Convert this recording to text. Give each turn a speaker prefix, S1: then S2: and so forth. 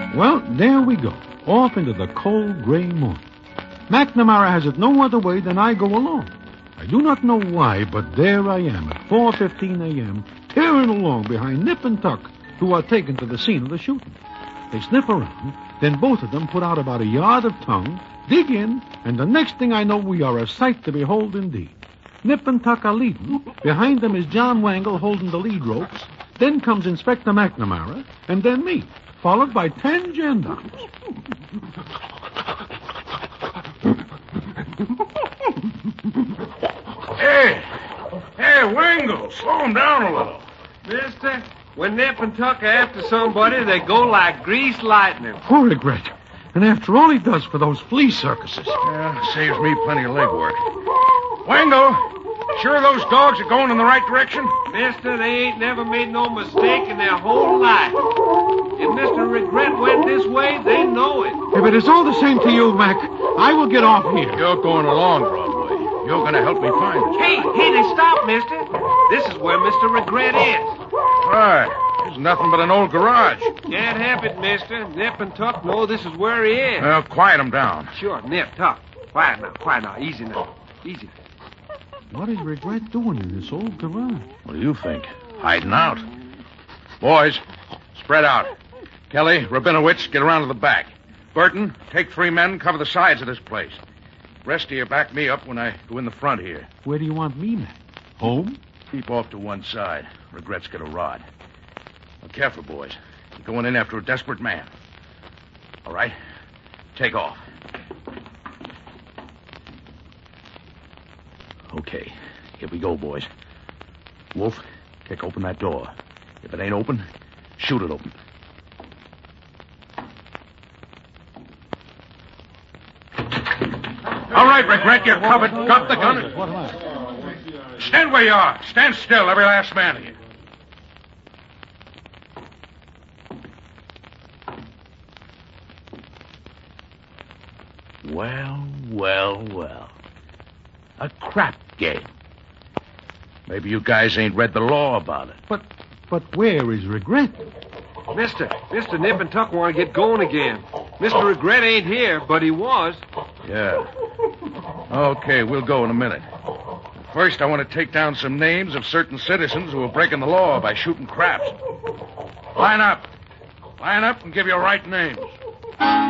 S1: Well, there we go, off into the cold gray morning. McNamara has it no other way than I go along. I do not know why, but there I am at 4:15 a.m., tearing along behind Nip and Tuck, who are taken to the scene of the shooting. They sniff around, then both of them put out about a yard of tongue, dig in, and the next thing I know, we are a sight to behold indeed. Nip and Tuck are leading. Behind them is John Wangle holding the lead ropes. Then comes Inspector McNamara, and then me, followed by 10 gendarmes.
S2: Hey, Wangle, slow him down a little.
S3: Mister, when Nip and Tuck are after somebody, they go like greased lightning.
S1: Poor Regret. And after all he does for those flea circuses.
S2: Yeah, saves me plenty of legwork. Wangle, sure those dogs are going in the right direction?
S3: Mister, they ain't never made no mistake in their whole life. If Mr. Regret went this way, they know it.
S1: If it is all the same to you, Mac, I will get off here.
S2: You're going along, Broadway. You're going to help me find it.
S3: Hey, they stop, mister. This is where Mr. Regret is.
S2: Right. There's nothing but an old garage.
S3: Can't help it, mister. Nip and Tuck know this is where he is.
S2: Well, quiet him down.
S3: Sure, Nip, Tuck. Quiet now. Easy now. Easy.
S1: What is Regret doing in this old garage?
S2: What do you think? Hiding out. Boys, spread out. Kelly, Rabinowitz, get around to the back. Burton, take 3 men, cover the sides of this place. The rest of you back me up when I go in the front here.
S1: Where do you want me, Mac? Home?
S2: Keep off to one side. Regret's got a rod. Now, careful, boys. You're going in after a desperate man. All right? Take off. Okay. Here we go, boys. Wolf, kick open that door. If it ain't open, shoot it open. All right, Regret, you're covered. Drop the gun.
S1: What am I?
S2: Stand where you are. Stand still, every last man of you. Well. A crap game. Maybe you guys ain't read the law about it.
S1: But where is Regret?
S3: Mister, Nip and Tuck want to get going again. Mr. Regret ain't here, but he was.
S2: Yeah. Okay, we'll go in a minute. First, I want to take down some names of certain citizens who are breaking the law by shooting craps. Line up. Line up and give your right names.